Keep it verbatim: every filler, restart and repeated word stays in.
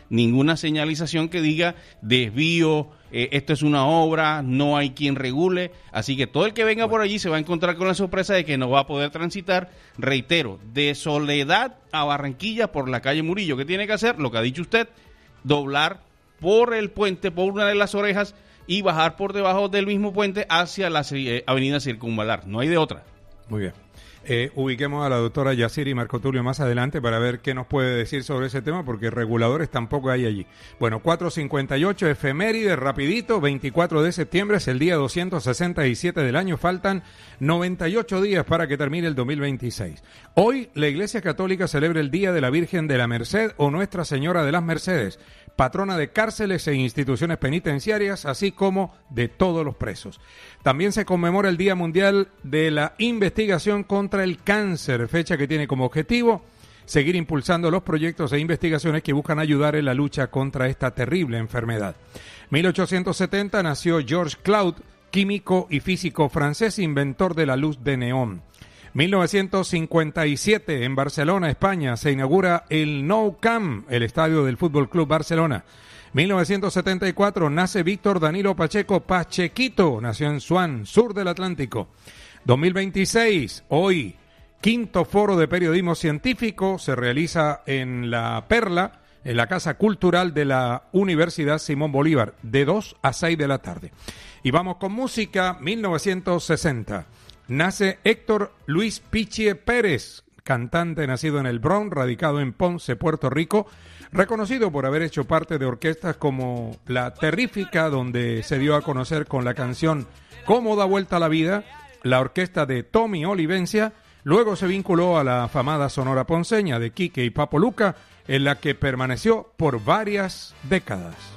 ninguna señalización que diga desvío, eh, esto es una obra, no hay quien regule, así que todo el que venga por allí se va a encontrar con la sorpresa de que no va a poder transitar, reitero, de Soledad a Barranquilla por la calle Murillo. ¿Qué tiene que hacer? Lo que ha dicho usted, doblar por el puente, por una de las orejas y bajar por debajo del mismo puente hacia la eh, avenida Circunvalar, no hay de otra. Muy bien. Eh, ubiquemos a la doctora Yaciri Marco Tulio más adelante para ver qué nos puede decir sobre ese tema, porque reguladores tampoco hay allí. Bueno, cuatro cincuenta y ocho, efeméride, rapidito, veinticuatro de septiembre es el día doscientos sesenta y siete del año, faltan noventa y ocho días para que termine el dos mil veintiséis. Hoy la Iglesia Católica celebra el Día de la Virgen de la Merced o Nuestra Señora de las Mercedes, patrona de cárceles e instituciones penitenciarias, así como de todos los presos. También se conmemora el Día Mundial de la Investigación contra el Cáncer, fecha que tiene como objetivo seguir impulsando los proyectos e investigaciones que buscan ayudar en la lucha contra esta terrible enfermedad. mil ochocientos setenta nació Georges Claude, químico y físico francés, inventor de la luz de neón. mil novecientos cincuenta y siete, en Barcelona, España, se inaugura el Nou Camp, el estadio del Fútbol Club Barcelona. mil novecientos setenta y cuatro, nace Víctor Danilo Pacheco Pachequito, nació en Swan, sur del Atlántico. dos mil veintiséis, hoy, quinto foro de periodismo científico, se realiza en La Perla, en la Casa Cultural de la Universidad Simón Bolívar, de dos a seis de la tarde. Y vamos con música, mil novecientos sesenta. Nace Héctor Luis Pichie Pérez, cantante nacido en el Bronx, radicado en Ponce, Puerto Rico, reconocido por haber hecho parte de orquestas como La Terrífica, donde se dio a conocer con la canción Cómo da vuelta la vida, la orquesta de Tommy Olivencia. Luego se vinculó a la afamada Sonora Ponceña de Quique y Papo Luca, en la que permaneció por varias décadas.